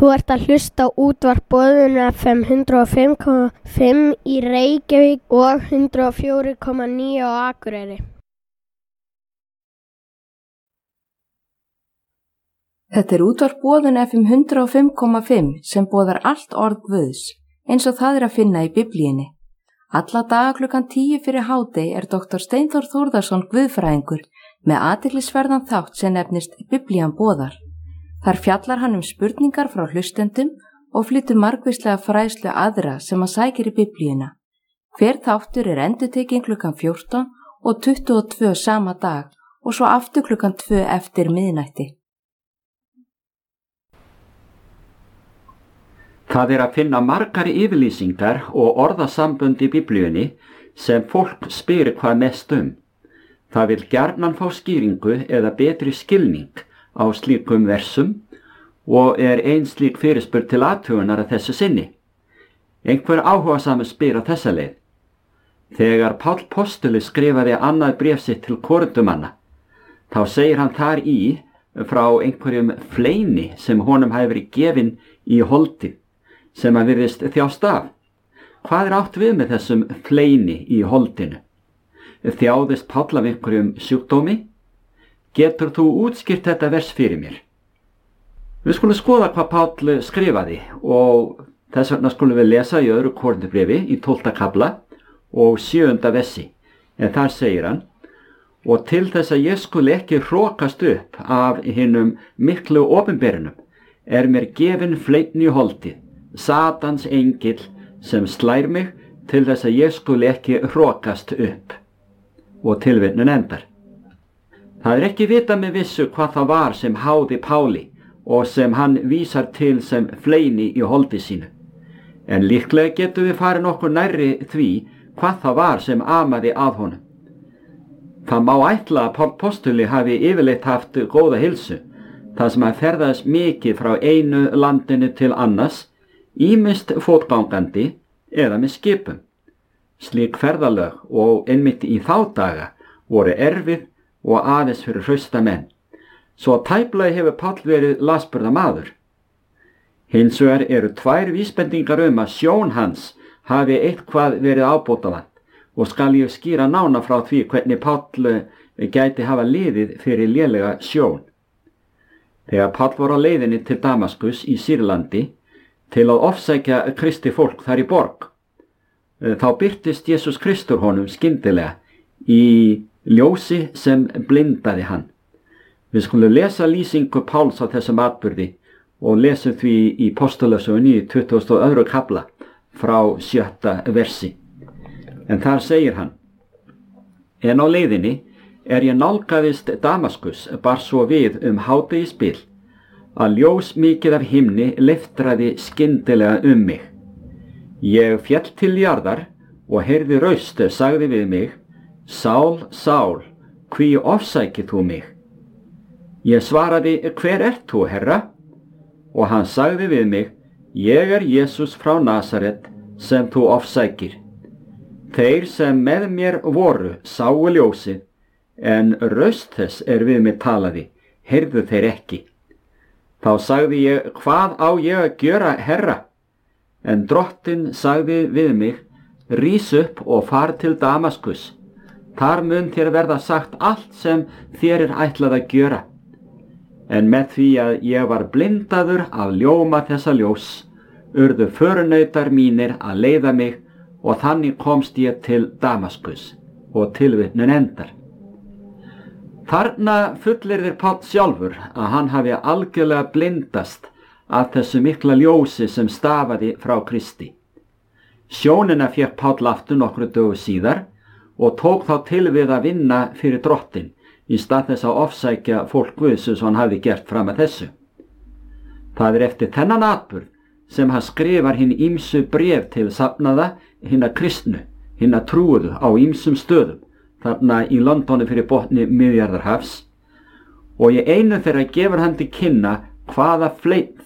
Þú ert að hlusta á útvarp Boðun FM 105,5 í Reykjavík og 104,9 á Akureyri. Þetta er útvarp Boðun FM 105,5 sem boðar allt orð Guðs, eins og það er að finna í Biblíunni. Alla daga klukkan 10 fyrir hádegi er Dr. Steinþór Þórðarson guðfræðingur með athyglisverðan þátt sem nefnist Biblían boðar. Þar fjallar hann spurningar frá hlustendum og flytur margvíslega fræðslu aðra sem hann sækir í Biblíuna. Hver þáttur er endurtekinn klukkan 14 og 22 sama dag og svo aftur klukkan 2 eftir miðnætti. Það er að finna margar yfirlýsingar og orðasambönd í Biblíunni sem fólk spyr hvað mest um. Það vill gjarnan fá skýringu eða betri skilning á slíkum versum og er ein slík fyrirspurn til athugunar að þessu sinni. Einhver áhugasamur spyr á þessa leið. Þegar Páll postuli skrifaði annað bréf sitt til Korintumanna, þá segir hann þar í frá einhverjum fleini sem honum hafi verið gefinn í holdið, sem að virðist þjást af. Hvað er átt við með þessum fleini í holdinu? Þjáðist Páll af einhverjum sjúkdómi? Getur þú útskýrt þetta vers fyrir mér? Við skulum skoða hvað Páll skrifaði og þess vegna skulum við lesa í öðru Korintubréfi í 12. kafla og 7. versi. En þar segir hann: og til þess að ég skuli ekki hrokast upp af hinum miklu opinberunum er mér gefin fleinn í holdið, Satans engill sem slær mig til þess að ég skuli ekki hrokast upp. Og tilvitnun endar. Það er ekki vitað með vissu hvað það var sem háði Páli og sem hann vísar til sem fleini í holdi sínu. En líklega getum við farið nokkuð nærri því hvað það var sem amaði að honum. Það má ætla að Páll postuli hafi yfirleitt haft góða heilsu, þar sem hann ferðaðist mikið frá einu landinu til annars, ýmist fótgangandi eða með skipum. Slík ferðalög og einmitt í þá daga voru erfið og aðeins fyrir hrausta menn. Svo tæplega hefur Páll verið lasburða maður. Hins vegar eru tvær vísbendingar að sjón hans hafi eitthvað verið ábótavant og skal ég skýra nána frá því hvernig Páll gæti hafa liðið fyrir lélega sjón. Þegar Páll var á leiðinni til Damaskus í Sýrlandi til að ofsækja Kristi fólk þar í borg, þá birtist Jesús Kristur honum skyndilega í ljósi sem blindaði hann. Við skulum lesa lýsingu Páls á þessum atburði og lesum því í Postulasögunni í 22. kafla frá 7. versi. En þar segir hann: en á leiðinni ég nálgaðist Damaskus bar svo við hádegisbil að ljós mikið af himni leiftraði skyndilega mig. Ég féll til jarðar og heyrði raust sagði við mig: Sál, Sál, hví ofsækir þú mig? Ég svaraði: hver ert þú, Herra? Og hann sagði við mig: ég Jesús frá Nasaret sem þú ofsækir. Þeir sem með mér voru sáu ljósið, en raust þess við mig talaði, heyrðu þeir ekki. Þá sagði ég: hvað á ég að gjöra, Herra? En Drottinn sagði við mig: rís upp og far til Damaskus. Þar mun þér verða sagt allt sem þér ætlað að gjöra. En með því að ég var blindaður af ljóma þessa ljós, urðu förunautar mínir að leiða mig og þannig komst ég til Damaskus. Og tilvitnun endar. Þarna fullyrðir Páll sjálfur að hann hafi algjörlega blindast af þessu mikla ljósi sem stafaði frá Kristi. Sjónina fékk Páll aftur nokkru dögum síðar og tók þá til við að vinna fyrir Drottinn í stað þess að ofsækja fólk Guðs eins og hann hafði gert fram að þessu. Það er eftir þennan atburð sem hann skrifar hinn ýmsu bréf til safnaða hinna kristnu, hinna trúuðu á ýmsum stöðum, þarna í Londoni fyrir botni Miðjarðarhafs, og í einu þeirra gefur hann til kynna hvaða